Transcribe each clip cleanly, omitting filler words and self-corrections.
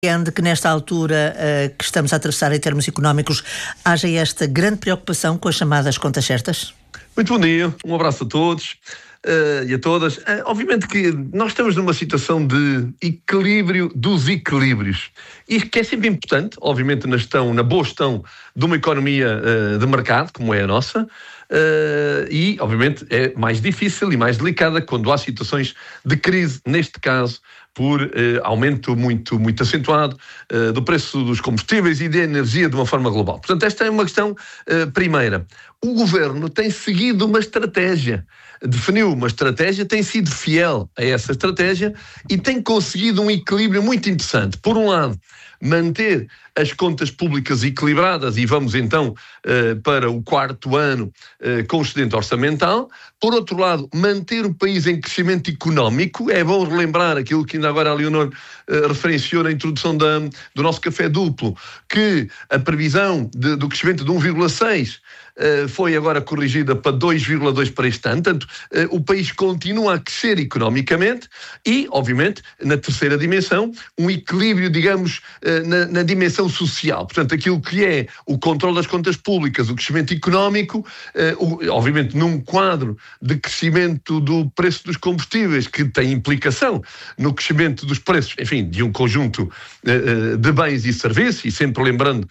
Compreende que nesta altura que estamos a atravessar em termos económicos haja esta grande preocupação com as chamadas contas certas? Muito bom dia, um abraço a todos e a todas. Obviamente que nós estamos numa situação de equilíbrio dos equilíbrios. Isto que é sempre importante, obviamente na boa gestão de uma economia de mercado, como é a nossa, e obviamente é mais difícil e mais delicada quando há situações de crise, neste caso, por aumento muito acentuado do preço dos combustíveis e da energia de uma forma global. Portanto, esta é uma questão primeira. O governo tem seguido uma estratégia, definiu uma estratégia, tem sido fiel a essa estratégia e tem conseguido um equilíbrio muito interessante. Por um lado, manter as contas públicas equilibradas e vamos então para o quarto ano com excedente orçamental. Por outro lado, manter o país em crescimento económico. É bom relembrar aquilo que ainda agora a Leonor referenciou na introdução do nosso café duplo, que a previsão do crescimento de 1,6 foi agora corrigida para 2,2 para este ano. Portanto, o país continua a crescer economicamente e, obviamente, na terceira dimensão, um equilíbrio, digamos, na dimensão social. Portanto, aquilo que é o controle das contas públicas, o crescimento económico, obviamente num quadro de crescimento do preço dos combustíveis, que tem implicação no crescimento dos preços, enfim, de um conjunto de bens e serviços, e sempre lembrando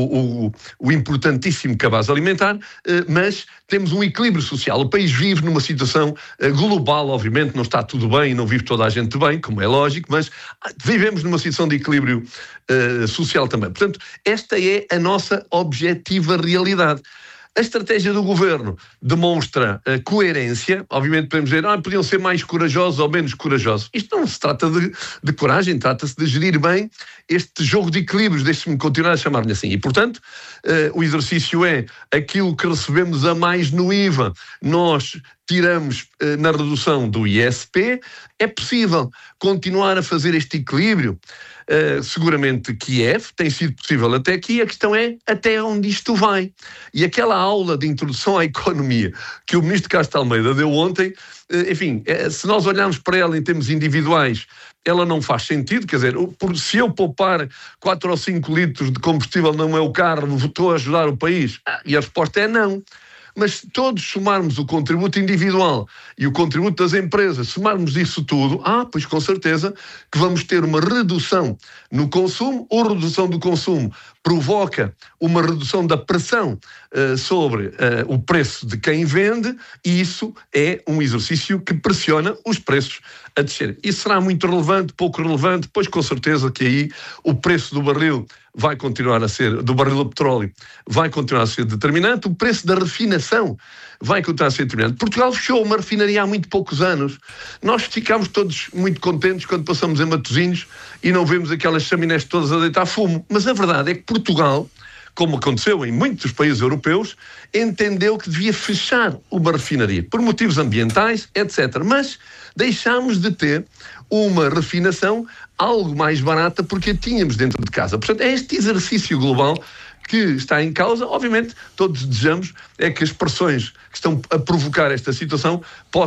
o importantíssimo cabaz alimentar, mas temos um equilíbrio social. O país vive numa situação global, obviamente, não está tudo bem, não vive toda a gente bem, como é lógico, mas vivemos numa situação de equilíbrio social também. Portanto, esta é a nossa objetiva realidade. A estratégia do governo demonstra coerência. Obviamente podemos dizer, podiam ser mais corajosos ou menos corajosos. Isto não se trata de coragem, trata-se de gerir bem este jogo de equilíbrios, deixe-me continuar a chamar-lhe assim. E, portanto, o exercício é aquilo que recebemos a mais no IVA. Nós tiramos na redução do ISP. É possível continuar a fazer este equilíbrio? Seguramente Kiev tem sido possível até aqui, a questão é até onde isto vai. E aquela aula de introdução à economia que o ministro Castro Almeida deu ontem, enfim, se nós olharmos para ela em termos individuais, ela não faz sentido, quer dizer, se eu poupar 4 ou 5 litros de combustível no meu carro, estou a ajudar o país? E a resposta é não. Mas se todos somarmos o contributo individual e o contributo das empresas, somarmos isso tudo, pois com certeza que vamos ter uma redução no consumo, ou redução do consumo provoca uma redução da pressão sobre o preço de quem vende, e isso é um exercício que pressiona os preços a descer. Isso será muito relevante, pouco relevante? Pois com certeza que aí o preço do barril vai continuar a ser, do barril de petróleo, vai continuar a ser determinante, o preço da refinação vai continuar a ser determinante. Portugal fechou uma refinaria há muito poucos anos. Nós ficámos todos muito contentes quando passamos em Matosinhos e não vemos aquelas chaminés todas a deitar fumo. Mas a verdade é que Portugal, como aconteceu em muitos países europeus, entendeu que devia fechar uma refinaria, por motivos ambientais, etc. Mas deixámos de ter uma refinação algo mais barata porque a tínhamos dentro de casa. Portanto, é este exercício global que está em causa. Obviamente, todos desejamos é que as pressões que estão a provocar esta situação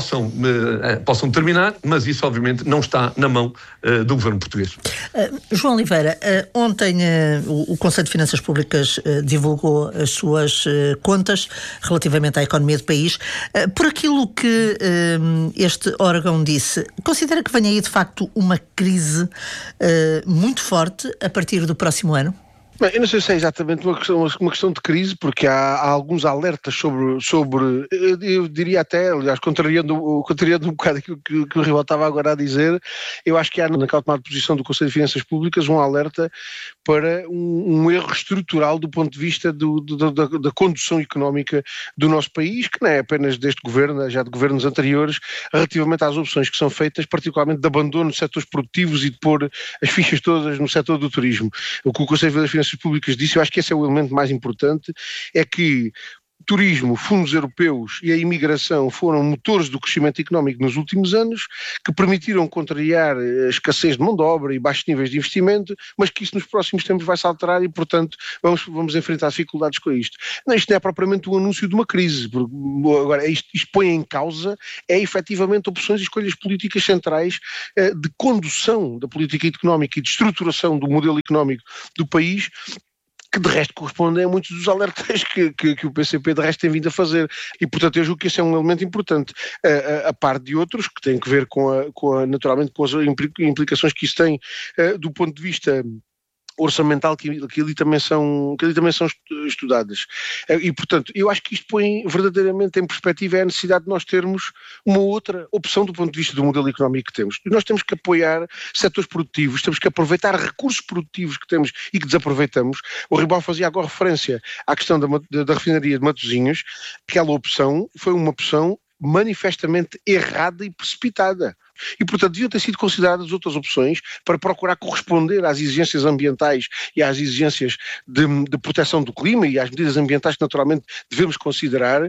possam terminar, mas isso obviamente não está na mão do governo português. João Oliveira, ontem o Conselho de Finanças Públicas divulgou as suas contas relativamente à economia do país. Por aquilo que este órgão disse, considera que vem aí de facto uma crise muito forte a partir do próximo ano? Bem, eu não sei se é exatamente uma questão de crise, porque há alguns alertas sobre eu diria até, aliás, contrariando um bocado aquilo que o Rival estava agora a dizer, eu acho que há naquela tomada de posição do Conselho de Finanças Públicas um alerta para um erro estrutural do ponto de vista da condução económica do nosso país, que não é apenas deste governo, já de governos anteriores, relativamente às opções que são feitas, particularmente de abandono de setores produtivos e de pôr as fichas todas no setor do turismo. O que o Conselho de Finanças Públicas disse, eu acho que esse é o elemento mais importante, é que turismo, fundos europeus e a imigração foram motores do crescimento económico nos últimos anos, que permitiram contrariar a escassez de mão de obra e baixos níveis de investimento, mas que isso nos próximos tempos vai se alterar e, portanto, vamos enfrentar dificuldades com isto. Não, isto não é propriamente um anúncio de uma crise, porque agora isto põe em causa efetivamente opções e escolhas políticas centrais de condução da política económica e de estruturação do modelo económico do país, que de resto correspondem a muitos dos alertas que o PCP de resto tem vindo a fazer. E, portanto, eu julgo que esse é um elemento importante, a par de outros, que têm que ver naturalmente com as implicações que isso tem do ponto de vista orçamental, que ali também são estudadas. E, portanto, eu acho que isto põe verdadeiramente em perspectiva a necessidade de nós termos uma outra opção do ponto de vista do modelo económico que temos. Nós temos que apoiar setores produtivos, temos que aproveitar recursos produtivos que temos e que desaproveitamos. O Ribal fazia agora referência à questão da refinaria de Matosinhos. Aquela opção foi uma opção manifestamente errada e precipitada. E, portanto, deviam ter sido consideradas outras opções para procurar corresponder às exigências ambientais e às exigências de proteção do clima e às medidas ambientais que naturalmente devemos considerar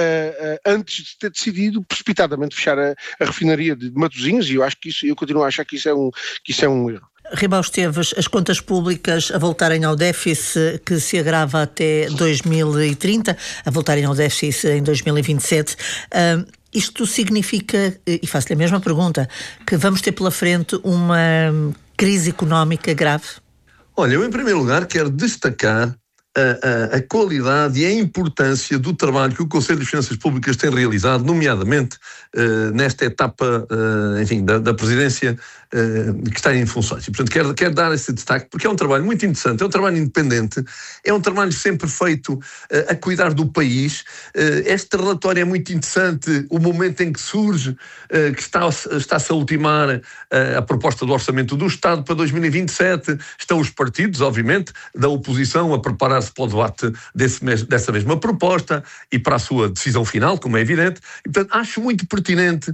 antes de ter decidido precipitadamente fechar a refinaria de Matosinhos, e eu continuo a achar que isso é um erro. Ribal Esteves, as contas públicas a voltarem ao déficit que se agrava até 2030, a voltarem ao déficit em 2027, isto significa, e faço-lhe a mesma pergunta, que vamos ter pela frente uma crise económica grave? Olha, eu em primeiro lugar quero destacar a qualidade e a importância do trabalho que o Conselho de Finanças Públicas tem realizado, nomeadamente nesta etapa, da presidência que está em funções. E, portanto, quero dar esse destaque, porque é um trabalho muito interessante, é um trabalho independente, é um trabalho sempre feito a cuidar do país. Este relatório é muito interessante, o momento em que surge, que está-se a ultimar a proposta do Orçamento do Estado para 2027, estão os partidos, obviamente, da oposição a preparar-se para o debate dessa mesma proposta e para a sua decisão final, como é evidente. E, portanto, acho muito pertinente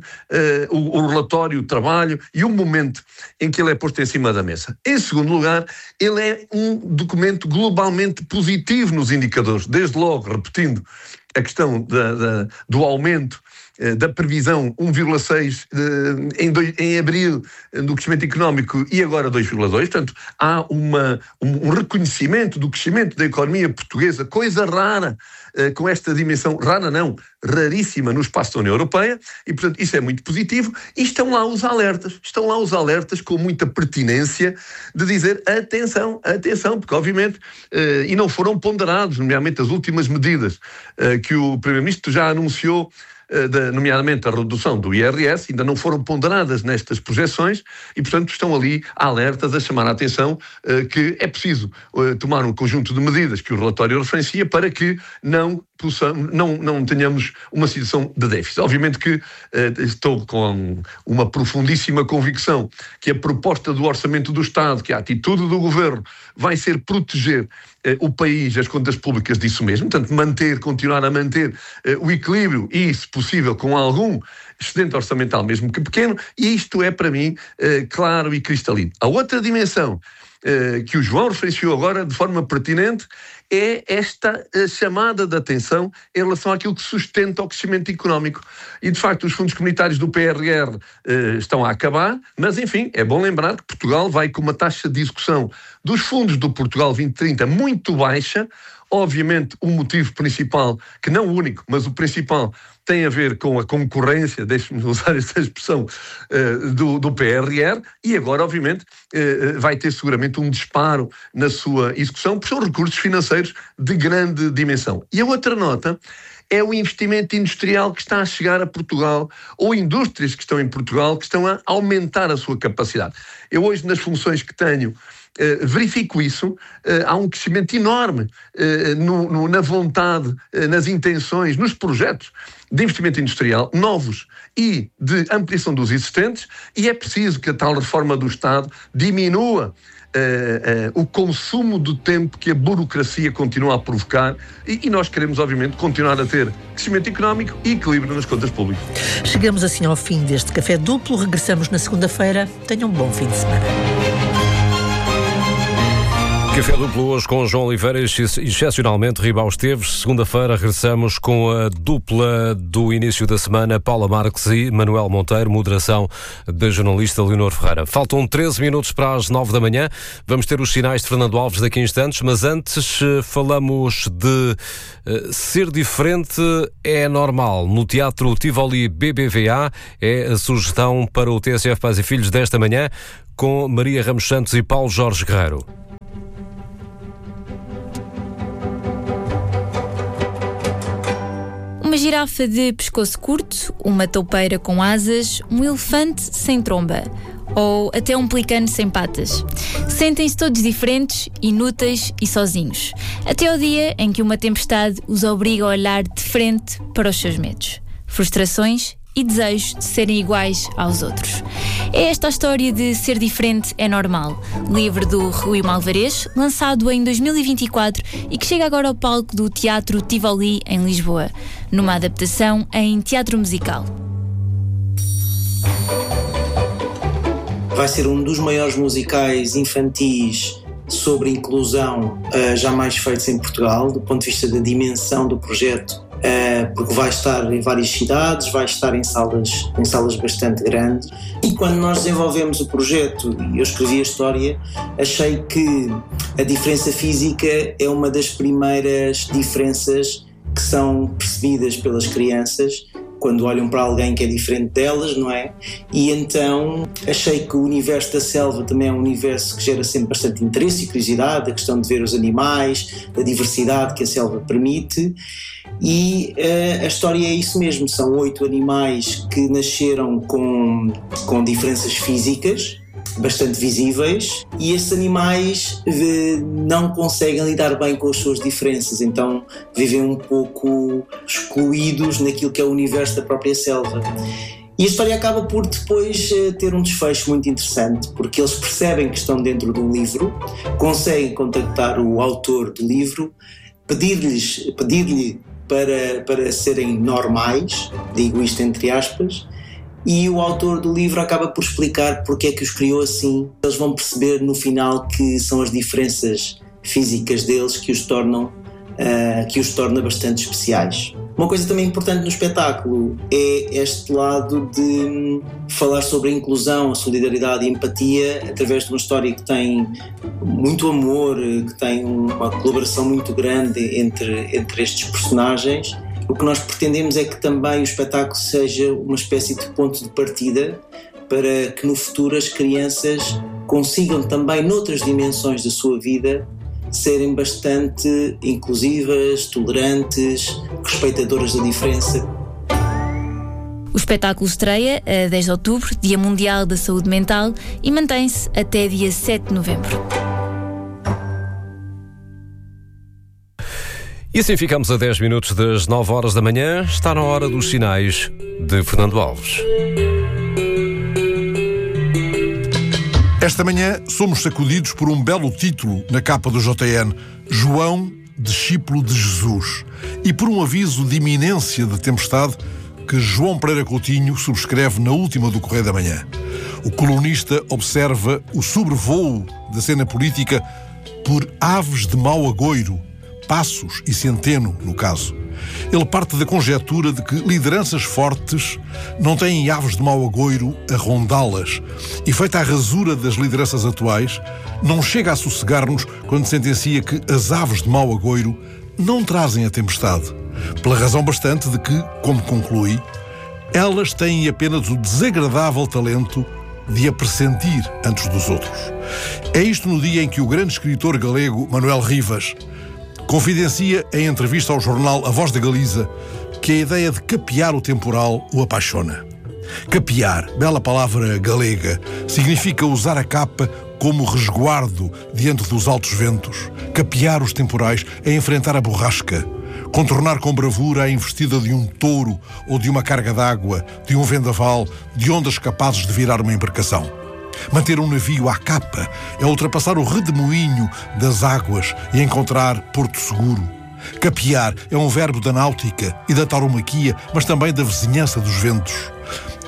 o relatório, o trabalho e o momento em que ele é posto em cima da mesa. Em segundo lugar, ele é um documento globalmente positivo nos indicadores, desde logo, repetindo a questão do aumento da previsão 1,6 em abril do crescimento económico e agora 2,2. Portanto, há um reconhecimento do crescimento da economia portuguesa, coisa rara, com esta dimensão, rara não, raríssima no espaço da União Europeia, e portanto isso é muito positivo, e estão lá os alertas com muita pertinência de dizer atenção, porque obviamente, e não foram ponderados, nomeadamente as últimas medidas que o Primeiro-Ministro já anunciou, nomeadamente a redução do IRS, ainda não foram ponderadas nestas projeções e, portanto, estão ali alertas a chamar a atenção que é preciso tomar um conjunto de medidas que o relatório referencia para que não tenhamos uma situação de déficit. Obviamente que estou com uma profundíssima convicção que a proposta do Orçamento do Estado, que a atitude do Governo vai ser proteger o país, as contas públicas disso mesmo, portanto continuar a manter o equilíbrio e, se possível, com algum excedente orçamental, mesmo que pequeno, e isto é para mim claro e cristalino. A outra dimensão que o João referenciou agora de forma pertinente é esta chamada de atenção em relação àquilo que sustenta o crescimento económico. E, de facto, os fundos comunitários do PRR estão a acabar, mas, enfim, é bom lembrar que Portugal vai com uma taxa de execução dos fundos do Portugal 2030 muito baixa. Obviamente, o motivo principal, que não o único, mas o principal, tem a ver com a concorrência, deixe-me usar esta expressão, do PRR, e agora, obviamente, vai ter seguramente um disparo na sua execução, porque são recursos financeiros de grande dimensão. E a outra nota é o investimento industrial que está a chegar a Portugal, ou indústrias que estão em Portugal, que estão a aumentar a sua capacidade. Eu hoje, nas funções que tenho, verifico isso. Há um crescimento enorme na vontade, nas intenções, nos projetos de investimento industrial novos e de ampliação dos existentes, e é preciso que a tal reforma do Estado diminua o consumo do tempo que a burocracia continua a provocar, e nós queremos, obviamente, continuar a ter crescimento económico e equilíbrio nas contas públicas. Chegamos assim ao fim deste Café Duplo. Regressamos na segunda-feira. Tenham um bom fim de semana. Café duplo hoje com João Oliveira e excepcionalmente Ribau Esteves. Segunda-feira regressamos com a dupla do início da semana, Paula Marques e Manuel Monteiro, moderação da jornalista Leonor Ferreira. Faltam 13 minutos para as 9 da manhã. Vamos ter os sinais de Fernando Alves daqui a instantes, mas antes falamos de ser diferente é normal. No Teatro Tivoli BBVA é a sugestão para o TSF Pais e Filhos desta manhã, com Maria Ramos Santos e Paulo Jorge Guerreiro. Uma girafa de pescoço curto, uma toupeira com asas, um elefante sem tromba ou até um pelicano sem patas. Sentem-se todos diferentes, inúteis e sozinhos, até ao dia em que uma tempestade os obriga a olhar de frente para os seus medos, frustrações e desejos de serem iguais aos outros. É esta a história de Ser Diferente é Normal, livro do Rui Malvarez, lançado em 2024 e que chega agora ao palco do Teatro Tivoli em Lisboa, numa adaptação em teatro musical. Vai ser um dos maiores musicais infantis sobre inclusão jamais feitos em Portugal, do ponto de vista da dimensão do projeto, porque vai estar em várias cidades, vai estar em salas bastante grandes. E quando nós desenvolvemos o projeto e eu escrevi a história, achei que a diferença física é uma das primeiras diferenças que são percebidas pelas crianças quando olham para alguém que é diferente delas, não é? E então achei que o universo da selva também é um universo que gera sempre bastante interesse e curiosidade, a questão de ver os animais, da diversidade que a selva permite. E a história é isso mesmo, são 8 animais que nasceram com diferenças físicas bastante visíveis e esses animais não conseguem lidar bem com as suas diferenças, então vivem um pouco excluídos naquilo que é o universo da própria selva. E a história acaba por depois ter um desfecho muito interessante, porque eles percebem que estão dentro de um livro, conseguem contactar o autor do livro, pedir-lhe para serem normais, digo isto entre aspas, e o autor do livro acaba por explicar porque é que os criou assim. Eles vão perceber no final que são as diferenças físicas deles que os torna bastante especiais. Uma coisa também importante no espetáculo é este lado de falar sobre a inclusão, a solidariedade e a empatia através de uma história que tem muito amor, que tem uma colaboração muito grande entre estes personagens. O que nós pretendemos é que também o espetáculo seja uma espécie de ponto de partida para que no futuro as crianças consigam também, noutras dimensões da sua vida, serem bastante inclusivas, tolerantes, respeitadoras da diferença. O espetáculo estreia a 10 de outubro, Dia Mundial da Saúde Mental, e mantém-se até dia 7 de novembro. E assim ficamos a 10 minutos das 9 horas da manhã. Está na hora dos sinais de Fernando Alves. Esta manhã somos sacudidos por um belo título na capa do JN, João, discípulo de Jesus, e por um aviso de iminência de tempestade que João Pereira Coutinho subscreve na última do Correio da Manhã. O colunista observa o sobrevoo da cena política por aves de mau agouro, Passos e Centeno, no caso. Ele parte da conjectura de que lideranças fortes não têm aves de mau agouro a rondá-las, e feita a rasura das lideranças atuais, não chega a sossegar-nos quando sentencia que as aves de mau agouro não trazem a tempestade, pela razão bastante de que, como conclui, elas têm apenas o desagradável talento de a pressentir antes dos outros. É isto no dia em que o grande escritor galego Manuel Rivas confidencia em entrevista ao jornal A Voz da Galiza que a ideia de capear o temporal o apaixona. Capear, bela palavra galega, significa usar a capa como resguardo diante dos altos ventos, capear os temporais é enfrentar a borrasca, contornar com bravura a investida de um touro ou de uma carga d'água, de um vendaval, de ondas capazes de virar uma embarcação. Manter um navio à capa é ultrapassar o redemoinho das águas e encontrar porto seguro. Capear é um verbo da náutica e da tauromaquia, mas também da vizinhança dos ventos.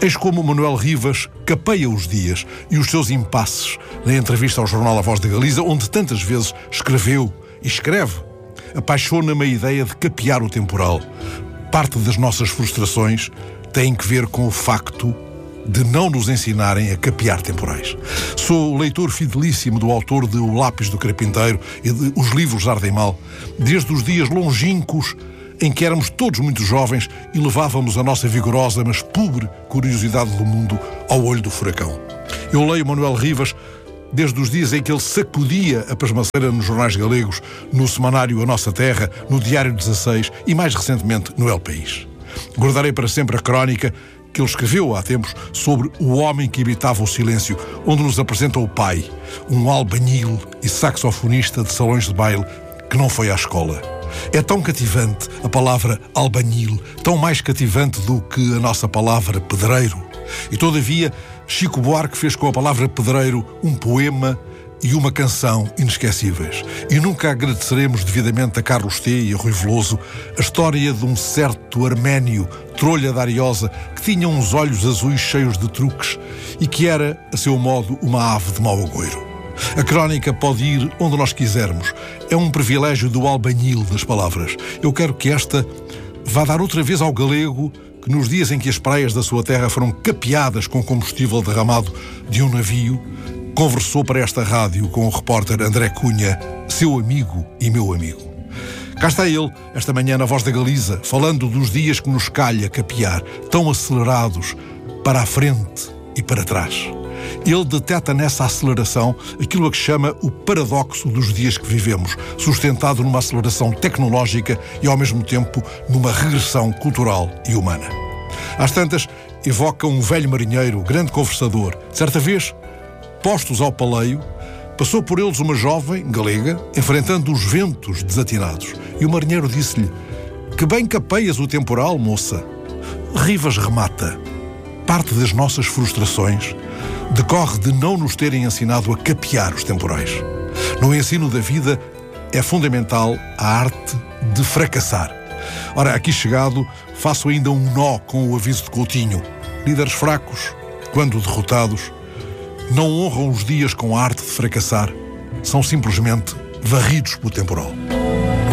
Eis como Manuel Rivas capeia os dias e os seus impasses na entrevista ao jornal A Voz da Galiza, onde tantas vezes escreveu e escreve. Apaixona-me a ideia de capear o temporal. Parte das nossas frustrações tem que ver com o facto de não nos ensinarem a capear temporais. Sou leitor fidelíssimo do autor de O Lápis do Carpinteiro e de Os Livros Ardem Mal, desde os dias longínquos em que éramos todos muito jovens e levávamos a nossa vigorosa, mas pobre curiosidade do mundo ao olho do furacão. Eu leio Manuel Rivas desde os dias em que ele sacudia a pasmaceira nos jornais galegos, no semanário A Nossa Terra, no Diário 16 e, mais recentemente, no El País. Guardarei para sempre a crónica que ele escreveu há tempos sobre o homem que habitava o silêncio, onde nos apresenta o pai, um albanhil e saxofonista de salões de baile que não foi à escola. É tão cativante a palavra albanhil, tão mais cativante do que a nossa palavra pedreiro. E, todavia, Chico Buarque fez com a palavra pedreiro um poema e uma canção inesquecíveis. E nunca agradeceremos devidamente a Carlos T. e a Rui Veloso a história de um certo arménio, trolha da Ariosa, que tinha uns olhos azuis cheios de truques e que era, a seu modo, uma ave de mau agouro. A crónica pode ir onde nós quisermos. É um privilégio do albanhil das palavras. Eu quero que esta vá dar outra vez ao galego que, nos dias em que as praias da sua terra foram capeadas com combustível derramado de um navio, conversou para esta rádio com o repórter André Cunha, seu amigo e meu amigo. Cá está ele, esta manhã na Voz da Galiza, falando dos dias que nos calha capear, tão acelerados para a frente e para trás. Ele detecta nessa aceleração aquilo a que chama o paradoxo dos dias que vivemos, sustentado numa aceleração tecnológica e, ao mesmo tempo, numa regressão cultural e humana. Às tantas, evoca um velho marinheiro, grande conversador. Certa vez, postos ao paleio, passou por eles uma jovem galega, enfrentando os ventos desatinados. E o marinheiro disse-lhe: "Que bem capeias o temporal, moça." Rivas remata: "Parte das nossas frustrações decorre de não nos terem ensinado a capear os temporais. No ensino da vida é fundamental a arte de fracassar." Ora, aqui chegado, faço ainda um nó com o aviso de Coutinho. Líderes fracos, quando derrotados, não honram os dias com a arte de fracassar, são simplesmente varridos pelo temporal.